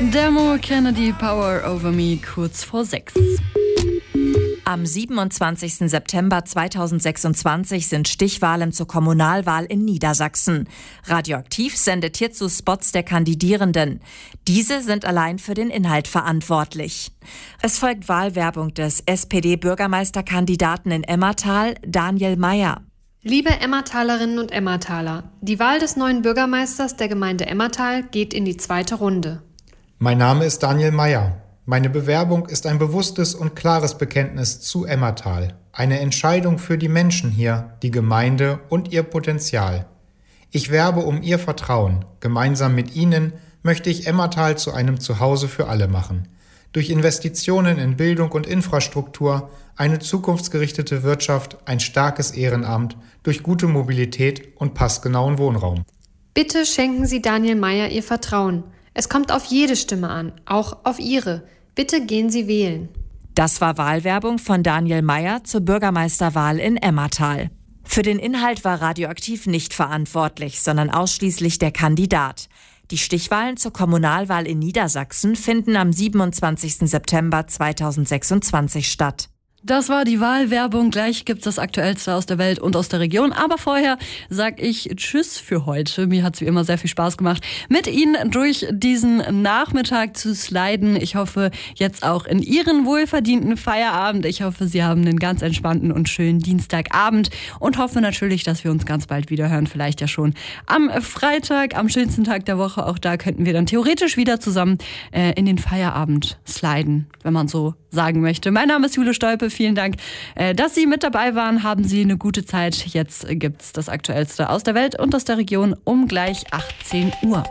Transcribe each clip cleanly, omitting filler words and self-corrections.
Dermot Kennedy, Power Over Me, kurz vor 6. Am 27. September 2026 sind Stichwahlen zur Kommunalwahl in Niedersachsen. Radioaktiv sendet hierzu Spots der Kandidierenden. Diese sind allein für den Inhalt verantwortlich. Es folgt Wahlwerbung des SPD-Bürgermeisterkandidaten in Emmertal, Daniel Mayer. Liebe Emmertalerinnen und Emmertaler, die Wahl des neuen Bürgermeisters der Gemeinde Emmertal geht in die zweite Runde. Mein Name ist Daniel Mayer. Meine Bewerbung ist ein bewusstes und klares Bekenntnis zu Emmertal. Eine Entscheidung für die Menschen hier, die Gemeinde und ihr Potenzial. Ich werbe um Ihr Vertrauen. Gemeinsam mit Ihnen möchte ich Emmertal zu einem Zuhause für alle machen. Durch Investitionen in Bildung und Infrastruktur, eine zukunftsgerichtete Wirtschaft, ein starkes Ehrenamt, durch gute Mobilität und passgenauen Wohnraum. Bitte schenken Sie Daniel Mayer Ihr Vertrauen. Es kommt auf jede Stimme an, auch auf Ihre. Bitte gehen Sie wählen. Das war Wahlwerbung von Daniel Mayer zur Bürgermeisterwahl in Emmertal. Für den Inhalt war Radioaktiv nicht verantwortlich, sondern ausschließlich der Kandidat. Die Stichwahlen zur Kommunalwahl in Niedersachsen finden am 27. September 2026 statt. Das war die Wahlwerbung. Gleich gibt's das Aktuellste aus der Welt und aus der Region. Aber vorher sag ich Tschüss für heute. Mir hat's wie immer sehr viel Spaß gemacht, mit Ihnen durch diesen Nachmittag zu sliden. Ich hoffe jetzt auch in Ihren wohlverdienten Feierabend. Ich hoffe, Sie haben einen ganz entspannten und schönen Dienstagabend und hoffe natürlich, dass wir uns ganz bald wieder hören. Vielleicht ja schon am Freitag, am schönsten Tag der Woche. Auch da könnten wir dann theoretisch wieder zusammen in den Feierabend sliden, wenn man so sagen möchte. Mein Name ist Jule Stolpe. Vielen Dank, dass Sie mit dabei waren. Haben Sie eine gute Zeit. Jetzt gibt's das Aktuellste aus der Welt und aus der Region um gleich 18 Uhr.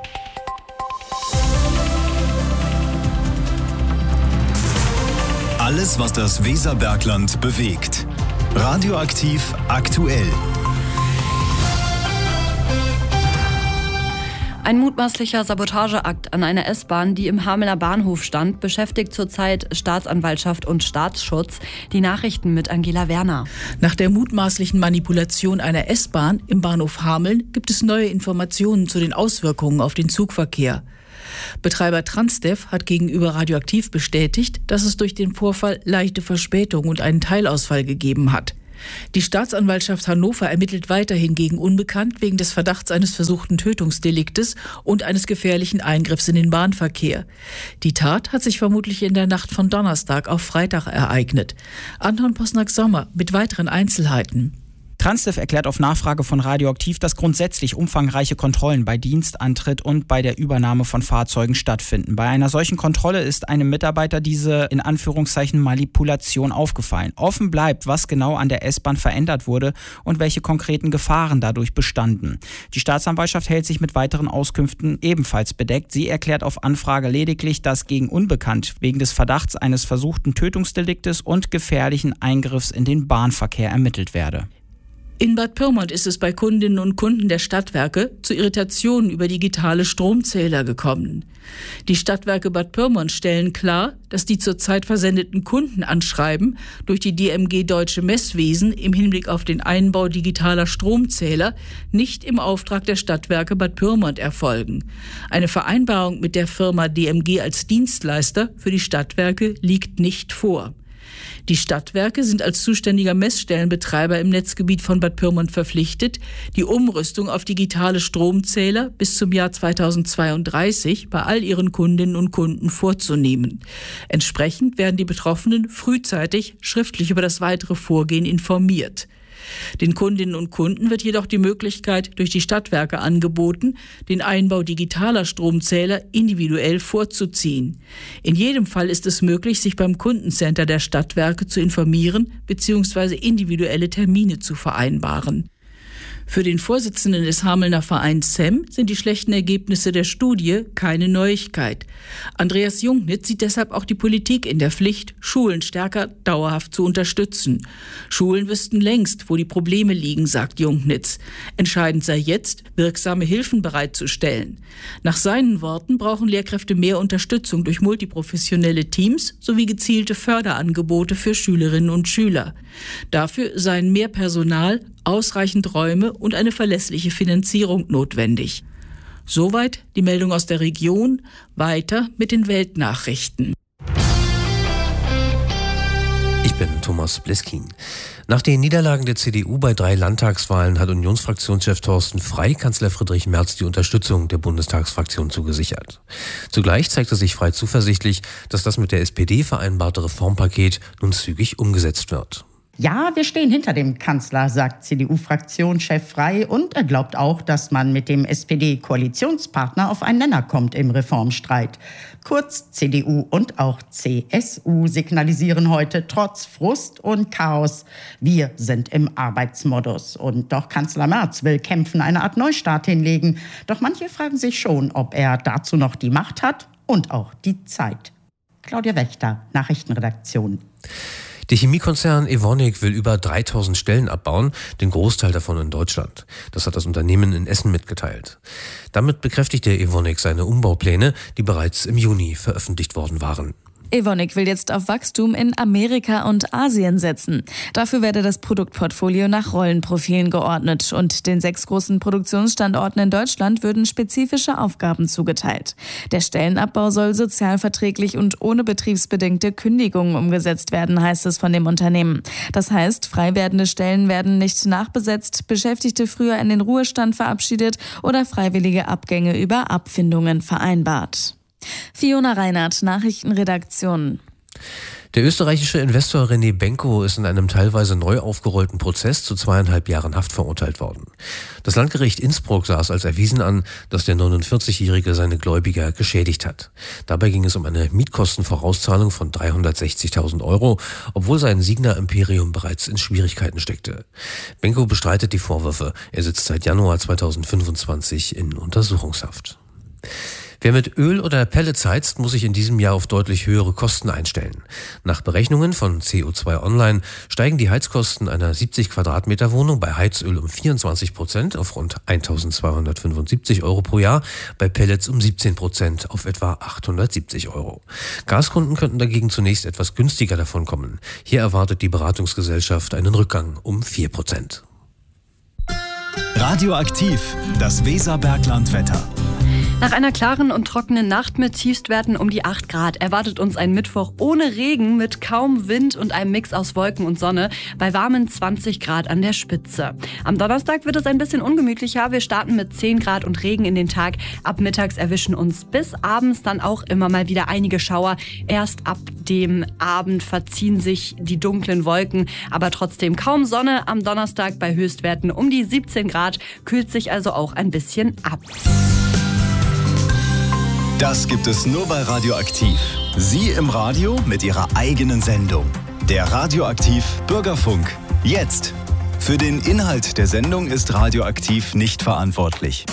Alles, was das Weserbergland bewegt. Radioaktiv aktuell. Ein mutmaßlicher Sabotageakt an einer S-Bahn, die im Hamelner Bahnhof stand, beschäftigt zurzeit Staatsanwaltschaft und Staatsschutz. Die Nachrichten mit Angela Werner. Nach der mutmaßlichen Manipulation einer S-Bahn im Bahnhof Hameln gibt es neue Informationen zu den Auswirkungen auf den Zugverkehr. Betreiber Transdev hat gegenüber Radioaktiv bestätigt, dass es durch den Vorfall leichte Verspätung und einen Teilausfall gegeben hat. Die Staatsanwaltschaft Hannover ermittelt weiterhin gegen Unbekannt wegen des Verdachts eines versuchten Tötungsdeliktes und eines gefährlichen Eingriffs in den Bahnverkehr. Die Tat hat sich vermutlich in der Nacht von Donnerstag auf Freitag ereignet. Anton Posnack-Sommer mit weiteren Einzelheiten. Transdev erklärt auf Nachfrage von Radioaktiv, dass grundsätzlich umfangreiche Kontrollen bei Dienstantritt und bei der Übernahme von Fahrzeugen stattfinden. Bei einer solchen Kontrolle ist einem Mitarbeiter diese in Anführungszeichen Manipulation aufgefallen. Offen bleibt, was genau an der S-Bahn verändert wurde und welche konkreten Gefahren dadurch bestanden. Die Staatsanwaltschaft hält sich mit weiteren Auskünften ebenfalls bedeckt. Sie erklärt auf Anfrage lediglich, dass gegen Unbekannt wegen des Verdachts eines versuchten Tötungsdeliktes und gefährlichen Eingriffs in den Bahnverkehr ermittelt werde. In Bad Pyrmont ist es bei Kundinnen und Kunden der Stadtwerke zu Irritationen über digitale Stromzähler gekommen. Die Stadtwerke Bad Pyrmont stellen klar, dass die zurzeit versendeten Kundenanschreiben durch die DMG Deutsche Messwesen im Hinblick auf den Einbau digitaler Stromzähler nicht im Auftrag der Stadtwerke Bad Pyrmont erfolgen. Eine Vereinbarung mit der Firma DMG als Dienstleister für die Stadtwerke liegt nicht vor. Die Stadtwerke sind als zuständiger Messstellenbetreiber im Netzgebiet von Bad Pyrmont verpflichtet, die Umrüstung auf digitale Stromzähler bis zum Jahr 2032 bei all ihren Kundinnen und Kunden vorzunehmen. Entsprechend werden die Betroffenen frühzeitig schriftlich über das weitere Vorgehen informiert. Den Kundinnen und Kunden wird jedoch die Möglichkeit durch die Stadtwerke angeboten, den Einbau digitaler Stromzähler individuell vorzuziehen. In jedem Fall ist es möglich, sich beim Kundencenter der Stadtwerke zu informieren bzw. individuelle Termine zu vereinbaren. Für den Vorsitzenden des Hamelner Vereins SEM sind die schlechten Ergebnisse der Studie keine Neuigkeit. Andreas Jungnitz sieht deshalb auch die Politik in der Pflicht, Schulen stärker dauerhaft zu unterstützen. Schulen wüssten längst, wo die Probleme liegen, sagt Jungnitz. Entscheidend sei jetzt, wirksame Hilfen bereitzustellen. Nach seinen Worten brauchen Lehrkräfte mehr Unterstützung durch multiprofessionelle Teams sowie gezielte Förderangebote für Schülerinnen und Schüler. Dafür seien mehr Personal, ausreichend Räume und eine verlässliche Finanzierung notwendig. Soweit die Meldung aus der Region. Weiter mit den Weltnachrichten. Ich bin Thomas Bleskin. Nach den Niederlagen der CDU bei 3 Landtagswahlen hat Unionsfraktionschef Thorsten Frey Kanzler Friedrich Merz die Unterstützung der Bundestagsfraktion zugesichert. Zugleich zeigte sich Frey zuversichtlich, dass das mit der SPD vereinbarte Reformpaket nun zügig umgesetzt wird. Ja, wir stehen hinter dem Kanzler, sagt CDU-Fraktionschef Frey, und er glaubt auch, dass man mit dem SPD-Koalitionspartner auf einen Nenner kommt im Reformstreit. Kurz, CDU und auch CSU signalisieren heute trotz Frust und Chaos: Wir sind im Arbeitsmodus. Und doch Kanzler Merz will kämpfen, eine Art Neustart hinlegen. Doch manche fragen sich schon, ob er dazu noch die Macht hat und auch die Zeit. Claudia Wächter, Nachrichtenredaktion. Der Chemiekonzern Evonik will über 3000 Stellen abbauen, den Großteil davon in Deutschland. Das hat das Unternehmen in Essen mitgeteilt. Damit bekräftigt der Evonik seine Umbaupläne, die bereits im Juni veröffentlicht worden waren. Evonik will jetzt auf Wachstum in Amerika und Asien setzen. Dafür werde das Produktportfolio nach Rollenprofilen geordnet und den 6 großen Produktionsstandorten in Deutschland würden spezifische Aufgaben zugeteilt. Der Stellenabbau soll sozialverträglich und ohne betriebsbedingte Kündigungen umgesetzt werden, heißt es von dem Unternehmen. Das heißt, frei werdende Stellen werden nicht nachbesetzt, Beschäftigte früher in den Ruhestand verabschiedet oder freiwillige Abgänge über Abfindungen vereinbart. Fiona Reinhardt, Nachrichtenredaktion. Der österreichische Investor René Benko ist in einem teilweise neu aufgerollten Prozess zu 2,5 Jahren Haft verurteilt worden. Das Landgericht Innsbruck sah es als erwiesen an, dass der 49-Jährige seine Gläubiger geschädigt hat. Dabei ging es um eine Mietkostenvorauszahlung von 360.000 €, obwohl sein Signa-Imperium bereits in Schwierigkeiten steckte. Benko bestreitet die Vorwürfe. Er sitzt seit Januar 2025 in Untersuchungshaft. Wer mit Öl oder Pellets heizt, muss sich in diesem Jahr auf deutlich höhere Kosten einstellen. Nach Berechnungen von CO2 Online steigen die Heizkosten einer 70 Quadratmeter Wohnung bei Heizöl um 24% auf rund 1.275 € pro Jahr, bei Pellets um 17% auf etwa 870 €. Gaskunden könnten dagegen zunächst etwas günstiger davon kommen. Hier erwartet die Beratungsgesellschaft einen Rückgang um 4%. Radioaktiv, das Weserberglandwetter. Nach einer klaren und trockenen Nacht mit Tiefstwerten um die 8 Grad erwartet uns ein Mittwoch ohne Regen mit kaum Wind und einem Mix aus Wolken und Sonne bei warmen 20 Grad an der Spitze. Am Donnerstag wird es ein bisschen ungemütlicher. Wir starten mit 10 Grad und Regen in den Tag. Ab mittags erwischen uns bis abends dann auch immer mal wieder einige Schauer. Erst ab dem Abend verziehen sich die dunklen Wolken, aber trotzdem kaum Sonne. Am Donnerstag bei Höchstwerten um die 17 Grad, kühlt sich also auch ein bisschen ab. Das gibt es nur bei Radioaktiv. Sie im Radio mit Ihrer eigenen Sendung. Der Radioaktiv Bürgerfunk. Jetzt. Für den Inhalt der Sendung ist Radioaktiv nicht verantwortlich.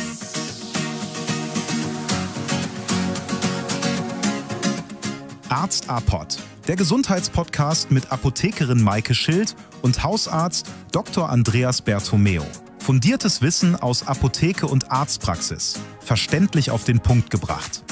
Arzt APOD, der Gesundheitspodcast mit Apothekerin Maike Schild und Hausarzt Dr. Andreas Bertomeo. Fundiertes Wissen aus Apotheke und Arztpraxis. Verständlich auf den Punkt gebracht.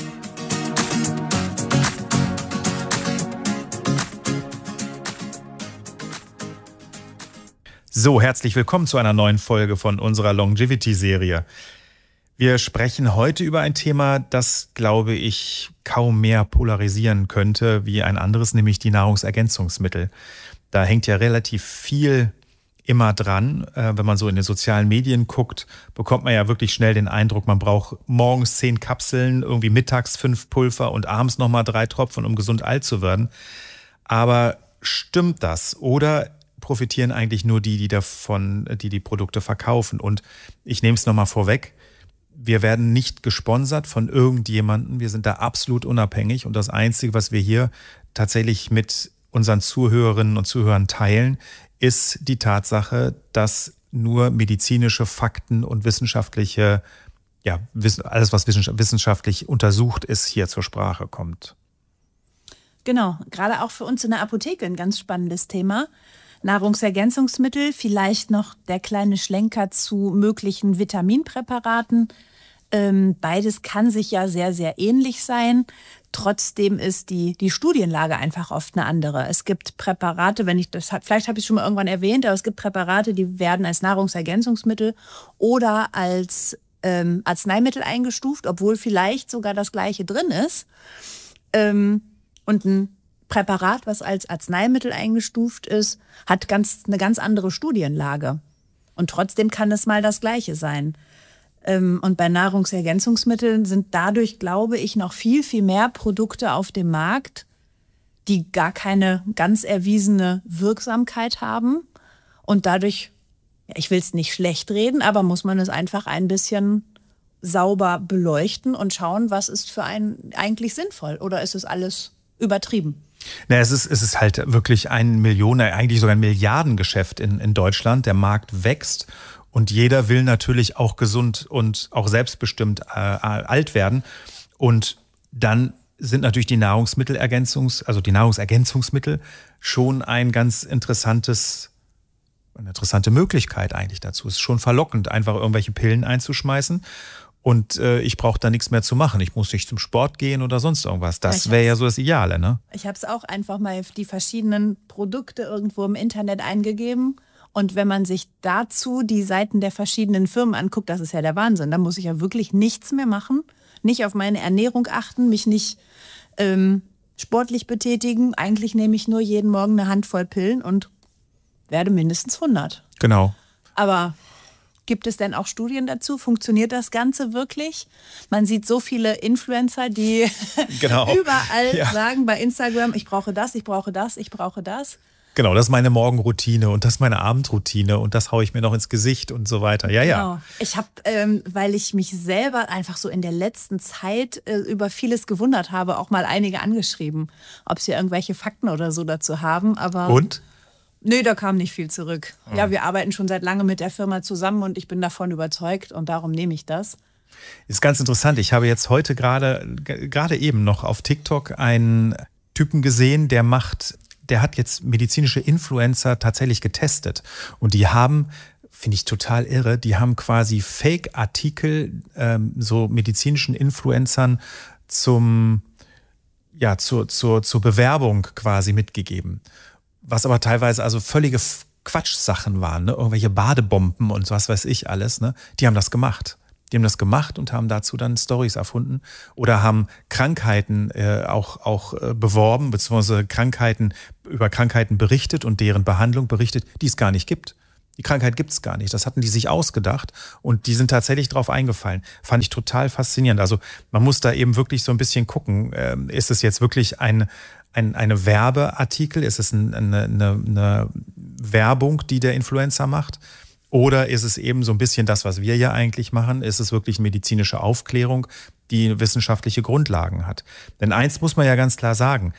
So, herzlich willkommen zu einer neuen Folge von unserer Longevity-Serie. Wir sprechen heute über ein Thema, das, glaube ich, kaum mehr polarisieren könnte wie ein anderes, nämlich die Nahrungsergänzungsmittel. Da hängt ja relativ viel immer dran. Wenn man so in den sozialen Medien guckt, bekommt man ja wirklich schnell den Eindruck, man braucht morgens 10 Kapseln, irgendwie mittags 5 Pulver und abends nochmal 3 Tropfen, um gesund alt zu werden. Aber stimmt das? Oder profitieren eigentlich nur die Produkte verkaufen? Und ich nehme es nochmal vorweg, wir werden nicht gesponsert von irgendjemandem. Wir sind da absolut unabhängig. Und das Einzige, was wir hier tatsächlich mit unseren Zuhörerinnen und Zuhörern teilen, ist die Tatsache, dass nur medizinische Fakten und wissenschaftliche, alles, was wissenschaftlich untersucht ist, hier zur Sprache kommt. Genau, gerade auch für uns in der Apotheke ein ganz spannendes Thema. Nahrungsergänzungsmittel, vielleicht noch der kleine Schlenker zu möglichen Vitaminpräparaten. Beides kann sich ja sehr, sehr ähnlich sein. Trotzdem ist die Studienlage einfach oft eine andere. Es gibt Präparate, vielleicht habe ich es schon mal irgendwann erwähnt, aber es gibt Präparate, die werden als Nahrungsergänzungsmittel oder als Arzneimittel eingestuft, obwohl vielleicht sogar das Gleiche drin ist. Und ein Präparat, was als Arzneimittel eingestuft ist, hat eine ganz andere Studienlage. Und trotzdem kann es mal das Gleiche sein. Und bei Nahrungsergänzungsmitteln sind dadurch, glaube ich, noch viel, viel mehr Produkte auf dem Markt, die gar keine ganz erwiesene Wirksamkeit haben. Und dadurch, ich will es nicht schlecht reden, aber muss man es einfach ein bisschen sauber beleuchten und schauen, was ist für einen eigentlich sinnvoll oder ist es alles übertrieben? Na, es ist halt wirklich ein eigentlich sogar ein Milliardengeschäft in Deutschland. Der Markt wächst und jeder will natürlich auch gesund und auch selbstbestimmt alt werden. Und dann sind natürlich die Nahrungsergänzungsmittel schon eine interessante Möglichkeit eigentlich dazu. Es ist schon verlockend, einfach irgendwelche Pillen einzuschmeißen. Und ich brauche da nichts mehr zu machen. Ich muss nicht zum Sport gehen oder sonst irgendwas. Das wäre ja so das Ideale, ne? Ich habe es auch einfach mal die verschiedenen Produkte irgendwo im Internet eingegeben. Und wenn man sich dazu die Seiten der verschiedenen Firmen anguckt, das ist ja der Wahnsinn. Da muss ich ja wirklich nichts mehr machen, nicht auf meine Ernährung achten, mich nicht sportlich betätigen. Eigentlich nehme ich nur jeden Morgen eine Handvoll Pillen und werde mindestens 100. Genau. Aber gibt es denn auch Studien dazu? Funktioniert das Ganze wirklich? Man sieht so viele Influencer, die überall sagen bei Instagram, ich brauche das, ich brauche das, ich brauche das. Genau, das ist meine Morgenroutine und das ist meine Abendroutine und das haue ich mir noch ins Gesicht und so weiter. Ja, genau. Ja. Ich habe, weil ich mich selber einfach so in der letzten Zeit über vieles gewundert habe, auch mal einige angeschrieben, ob sie irgendwelche Fakten oder so dazu haben. Aber und? Nee, da kam nicht viel zurück. Ja, wir arbeiten schon seit langem mit der Firma zusammen und ich bin davon überzeugt und darum nehme ich das. Ist ganz interessant. Ich habe jetzt heute gerade eben noch auf TikTok einen Typen gesehen, der hat jetzt medizinische Influencer tatsächlich getestet. Und die haben, finde ich total irre, die haben quasi Fake-Artikel so medizinischen Influencern zur Bewerbung quasi mitgegeben. Was aber teilweise also völlige Quatschsachen waren, ne? Irgendwelche Badebomben und was weiß ich alles. Ne? Die haben das gemacht. Und haben dazu dann Storys erfunden oder haben Krankheiten auch beworben, beziehungsweise über Krankheiten berichtet und deren Behandlung berichtet, die es gar nicht gibt. Die Krankheit gibt es gar nicht. Das hatten die sich ausgedacht und die sind tatsächlich drauf eingefallen. Fand ich total faszinierend. Also man muss da eben wirklich so ein bisschen gucken, ist es jetzt wirklich eine Werbeartikel? Ist es eine Werbung, die der Influencer macht? Oder ist es eben so ein bisschen das, was wir ja eigentlich machen? Ist es wirklich medizinische Aufklärung, die wissenschaftliche Grundlagen hat? Denn eins muss man ja ganz klar sagen,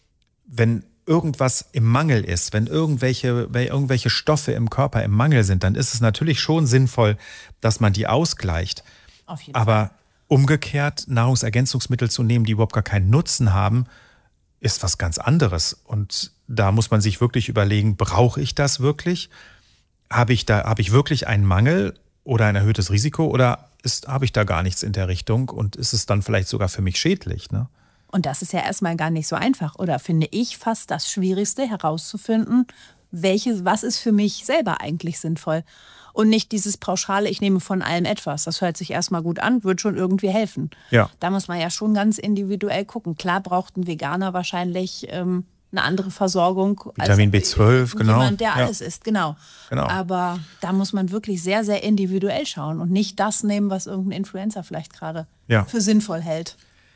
wenn irgendwas im Mangel ist, wenn irgendwelche Stoffe im Körper im Mangel sind, dann ist es natürlich schon sinnvoll, dass man die ausgleicht. Auf jeden Fall. Aber umgekehrt, Nahrungsergänzungsmittel zu nehmen, die überhaupt gar keinen Nutzen haben, ist was ganz anderes. Und da muss man sich wirklich überlegen, brauche ich das wirklich? Habe ich wirklich einen Mangel oder ein erhöhtes Risiko oder habe ich da gar nichts in der Richtung und ist es dann vielleicht sogar für mich schädlich? Ne? Und das ist ja erstmal gar nicht so einfach oder finde ich fast das Schwierigste herauszufinden, was ist für mich selber eigentlich sinnvoll. Und nicht dieses pauschale, ich nehme von allem etwas. Das hört sich erstmal gut an, wird schon irgendwie helfen. Ja. Da muss man ja schon ganz individuell gucken. Klar braucht ein Veganer wahrscheinlich eine andere Versorgung. Vitamin B12, genau. Jemand, der alles isst, genau. Aber da muss man wirklich sehr, sehr individuell schauen und nicht das nehmen, was irgendein Influencer vielleicht gerade für sinnvoll hält.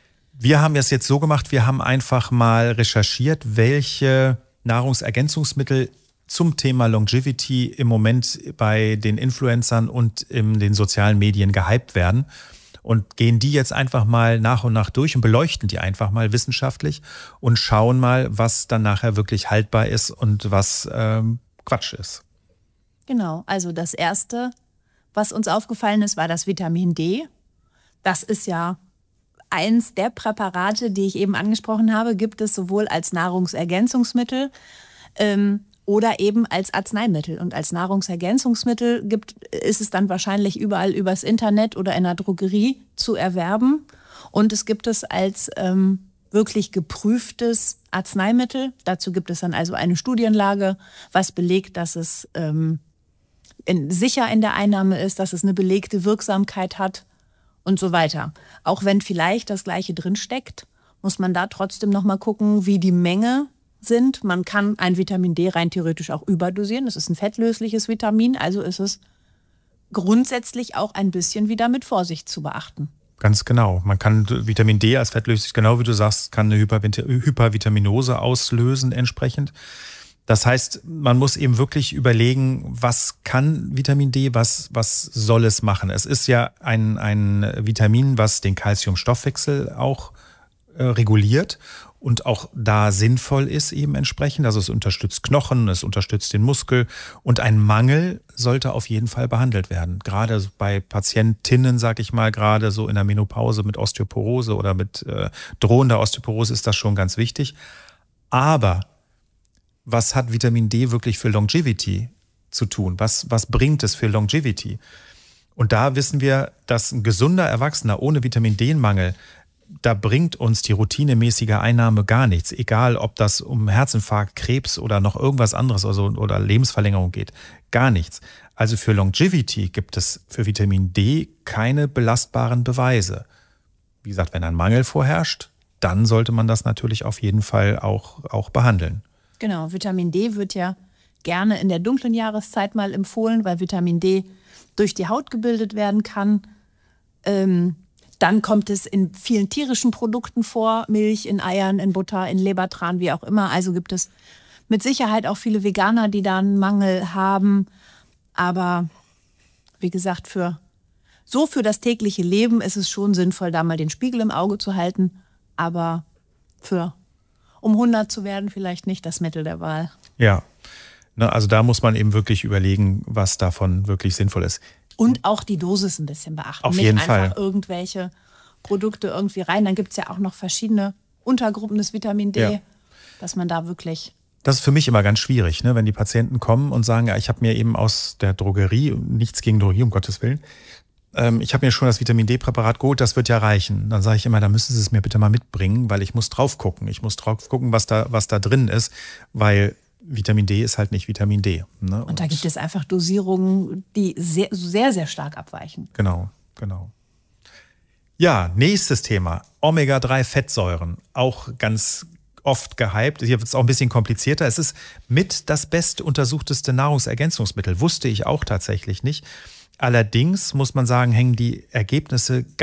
Wir haben das jetzt so gemacht, wir haben einfach mal recherchiert, welche Nahrungsergänzungsmittel zum Thema Longevity im Moment bei den Influencern und in den sozialen Medien gehypt werden. Und gehen die jetzt einfach mal nach und nach durch und beleuchten die einfach mal wissenschaftlich und schauen mal, was dann nachher wirklich haltbar ist und was Quatsch ist. Genau, also das Erste, was uns aufgefallen ist, war das Vitamin D. Das ist ja eins der Präparate, die ich eben angesprochen habe, gibt es sowohl als Nahrungsergänzungsmittel oder eben als Arzneimittel. Und als Nahrungsergänzungsmittel ist es dann wahrscheinlich überall übers Internet oder in der Drogerie zu erwerben. Und es gibt es als wirklich geprüftes Arzneimittel. Dazu gibt es dann also eine Studienlage, was belegt, dass es sicher in der Einnahme ist, dass es eine belegte Wirksamkeit hat und so weiter. Auch wenn vielleicht das Gleiche drinsteckt, muss man da trotzdem nochmal gucken, wie die Menge sind. Man kann ein Vitamin D rein theoretisch auch überdosieren. Das ist ein fettlösliches Vitamin, also ist es grundsätzlich auch ein bisschen wieder mit Vorsicht zu beachten. Ganz genau. Man kann Vitamin D als fettlöslich, genau wie du sagst, kann eine Hypervitaminose auslösen entsprechend. Das heißt, man muss eben wirklich überlegen, was kann Vitamin D, was soll es machen? Es ist ja ein Vitamin, was den Calciumstoffwechsel auch reguliert und auch da sinnvoll ist eben entsprechend. Also es unterstützt Knochen, es unterstützt den Muskel und ein Mangel sollte auf jeden Fall behandelt werden. Gerade bei Patientinnen, sag ich mal, gerade so in der Menopause mit Osteoporose oder mit drohender Osteoporose ist das schon ganz wichtig. Aber was hat Vitamin D wirklich für Longevity zu tun? Was bringt es für Longevity? Und da wissen wir, dass ein gesunder Erwachsener ohne Vitamin D-Mangel, da bringt uns die routinemäßige Einnahme gar nichts. Egal, ob das um Herzinfarkt, Krebs oder noch irgendwas anderes oder Lebensverlängerung geht. Gar nichts. Also für Longevity gibt es für Vitamin D keine belastbaren Beweise. Wie gesagt, wenn ein Mangel vorherrscht, dann sollte man das natürlich auf jeden Fall auch behandeln. Genau, Vitamin D wird ja gerne in der dunklen Jahreszeit mal empfohlen, weil Vitamin D durch die Haut gebildet werden kann. Dann kommt es in vielen tierischen Produkten vor, Milch, in Eiern, in Butter, in Lebertran, wie auch immer. Also gibt es mit Sicherheit auch viele Veganer, die da einen Mangel haben. Aber wie gesagt, für das tägliche Leben ist es schon sinnvoll, da mal den Spiegel im Auge zu halten. Aber um 100 zu werden, vielleicht nicht das Mittel der Wahl. Ja, also da muss man eben wirklich überlegen, was davon wirklich sinnvoll ist. Und auch die Dosis ein bisschen beachten. Auf jeden Fall. Nicht einfach irgendwelche Produkte irgendwie rein. Dann gibt es ja auch noch verschiedene Untergruppen des Vitamin D, dass man da wirklich... Das ist für mich immer ganz schwierig, ne? Wenn die Patienten kommen und sagen, ja, ich habe mir eben aus der Drogerie, nichts gegen Drogerie, um Gottes Willen, ich habe mir schon das Vitamin D-Präparat geholt, das wird ja reichen. Dann sage ich immer, da müssen Sie es mir bitte mal mitbringen, weil ich muss drauf gucken. Ich muss drauf gucken, was da drin ist, weil Vitamin D ist halt nicht Vitamin D. Ne? Und da gibt es einfach Dosierungen, die sehr, sehr, sehr stark abweichen. Genau. Ja, nächstes Thema. Omega-3-Fettsäuren. Auch ganz oft gehypt. Hier wird es auch ein bisschen komplizierter. Es ist mit das bestuntersuchteste Nahrungsergänzungsmittel. Wusste ich auch tatsächlich nicht. Allerdings muss man sagen, hängen die Ergebnisse